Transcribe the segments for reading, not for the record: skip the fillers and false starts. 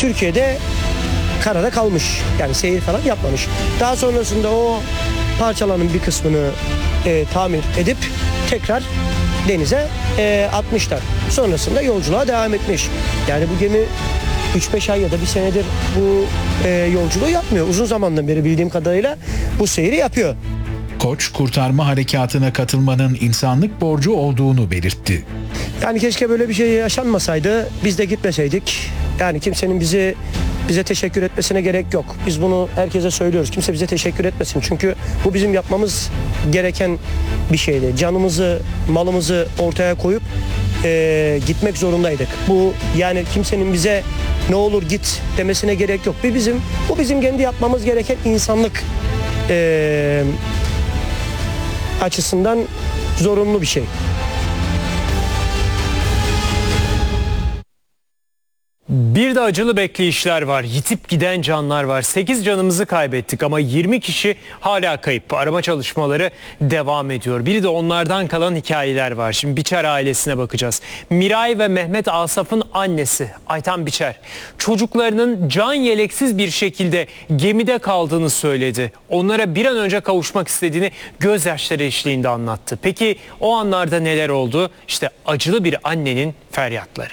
Türkiye'de karada kalmış. Yani seyir falan yapmamış. Daha sonrasında o parçaların bir kısmını tamir edip tekrar denize atmışlar. Sonrasında yolculuğa devam etmiş. Yani bu gemi 3-5 ay ya da bir senedir bu yolculuğu yapmıyor. Uzun zamandan beri bildiğim kadarıyla bu seyri yapıyor. Koç, kurtarma harekatına katılmanın insanlık borcu olduğunu belirtti. Yani keşke böyle bir şey yaşanmasaydı, biz de gitmeseydik. Yani kimsenin bize teşekkür etmesine gerek yok. Biz bunu herkese söylüyoruz. Kimse bize teşekkür etmesin. Çünkü bu bizim yapmamız gereken bir şeydi. Canımızı, malımızı ortaya koyup gitmek zorundaydık. Bu yani kimsenin bize ne olur git demesine gerek yok. Bu bizim kendi yapmamız gereken insanlık açısından zorunlu bir şey. Bir de acılı bekleyişler var. Yitip giden canlar var. 8 canımızı kaybettik ama 20 kişi hala kayıp. Arama çalışmaları devam ediyor. Bir de onlardan kalan hikayeler var. Şimdi Biçer ailesine bakacağız. Miray ve Mehmet Asaf'ın annesi Ayten Biçer çocuklarının can yeleksiz bir şekilde gemide kaldığını söyledi. Onlara bir an önce kavuşmak istediğini gözyaşları eşliğinde anlattı. Peki o anlarda neler oldu? İşte acılı bir annenin feryatları.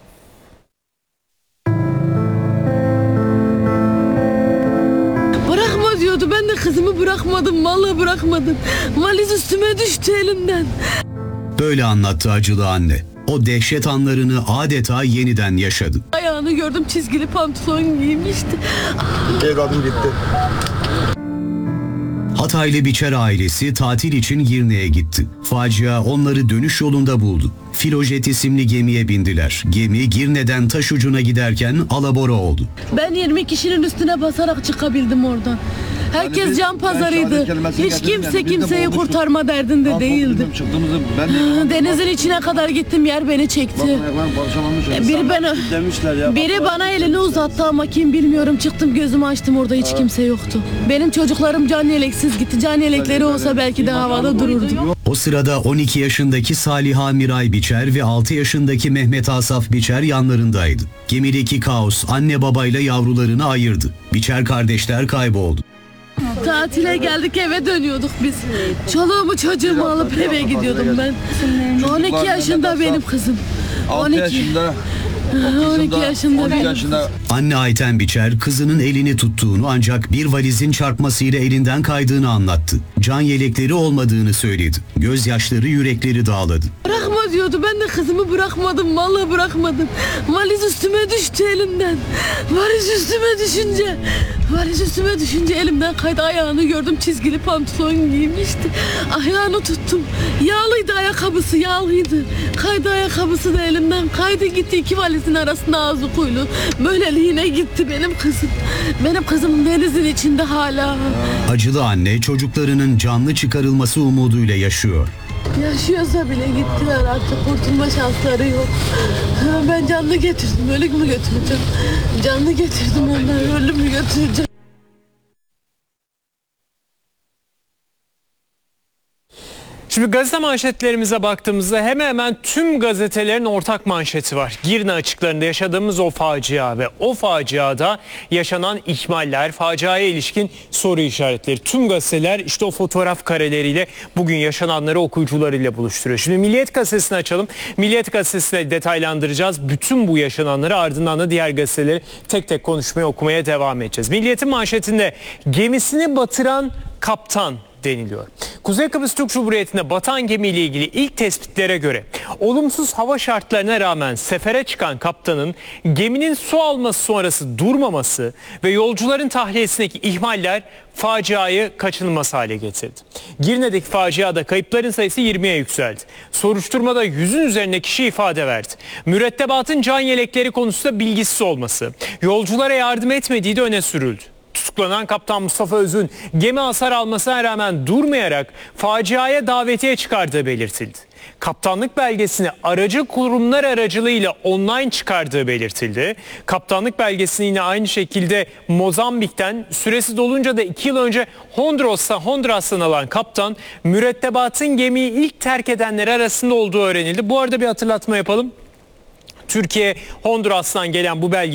Diyordu. Ben de kızımı bırakmadım. Vallahi bırakmadım. Valiz üstüme düştü elimden. Böyle anlattı acılı anne. O dehşet anlarını adeta yeniden yaşadı. Ayağını gördüm, çizgili pantolon giymişti. Evladım gitti. Hataylı Biçer ailesi tatil için Girne'ye gitti. Facia onları dönüş yolunda buldu. Filojet isimli gemiye bindiler. Gemi Girne'den taş ucuna giderken alabora oldu. Ben 20 kişinin üstüne basarak çıkabildim oradan. Herkes yani can pazarıydı. Hiç kimse kimseyi kurtarma derdinde değildi. Denizin içine kadar gittim, yer beni çekti. Biri bana elini uzattı ama kim bilmiyorum. Çıktım, gözümü açtım, orada hiç kimse yoktu. Benim çocuklarım can yeleksiz gitti. Can yelekleri olsa belki de havada dururdu. O sırada 12 yaşındaki Saliha Miray Biçer ve 6 yaşındaki Mehmet Asaf Biçer yanlarındaydı. Gemideki kaos anne babayla yavrularını ayırdı. Biçer kardeşler kayboldu. Tatile geldik, eve dönüyorduk biz. Çoluğumu çocuğumu alıp eve gidiyordum ben. 12 yaşında benim kızım. 12 yaşında. 12 yaşında. Anne Ayten Biçer kızının elini tuttuğunu ancak bir valizin çarpmasıyla elinden kaydığını anlattı. Can yelekleri olmadığını söyledi. Gözyaşları yürekleri dağladı. Bırakma diyordu. Ben de kızımı bırakmadım. Vallahi bırakmadım. Valiz üstüme düştü elimden. Valiz üstüme düşünce elimden kaydı. Ayağını gördüm, çizgili pantolon giymişti. Ayağını tuttum. Yağlıydı ayakkabısı, yağlıydı. Kaydı ayakkabısı da elimden kaydı gitti. İki valizin arasında ağzı kuyulu. Böyleliğine gitti benim kızım. Benim kızım denizin içinde hala. Acılı anne çocuklarının canlı çıkarılması umuduyla yaşıyor. Yaşıyorsa bile gittiler, artık kurtulma şansları yok. Ben canlı getirdim, ölü mü götüreceğim? Canlı getirdim onları, ölü mü götüreceğim? Şimdi gazete manşetlerimize baktığımızda hemen tüm gazetelerin ortak manşeti var. Girne açıklarında yaşadığımız o facia ve o faciada yaşanan ihmaller, faciaya ilişkin soru işaretleri. Tüm gazeteler işte o fotoğraf kareleriyle bugün yaşananları okuyucularıyla buluşturuyor. Şimdi Milliyet Gazetesi'ni açalım. Milliyet Gazetesi'ne detaylandıracağız. Bütün bu yaşananları, ardından da diğer gazeteleri tek tek konuşmaya, okumaya devam edeceğiz. Milliyet'in manşetinde gemisini batıran kaptan deniliyor. Kuzey Kıbrıs Türk Cumhuriyeti'nde batan gemiyle ilgili ilk tespitlere göre olumsuz hava şartlarına rağmen sefere çıkan kaptanın geminin su alması sonrası durmaması ve yolcuların tahliyesindeki ihmaller faciayı kaçınılmaz hale getirdi. Girne'deki faciada kayıpların sayısı 20'ye yükseldi. Soruşturmada 100'ün üzerine kişi ifade verdi. Mürettebatın can yelekleri konusunda bilgisiz olması, yolculara yardım etmediği de öne sürüldü. Tutuklanan kaptan Mustafa Öz'ün gemi hasar almasına rağmen durmayarak faciaya davetiye çıkardığı belirtildi. Kaptanlık belgesini aracı kurumlar aracılığıyla online çıkardığı belirtildi. Kaptanlık belgesini yine aynı şekilde Mozambik'ten, süresi dolunca da 2 yıl önce Honduras'tan alan kaptan mürettebatın gemiyi ilk terk edenler arasında olduğu öğrenildi. Bu arada bir hatırlatma yapalım. Türkiye Honduras'tan gelen bu belge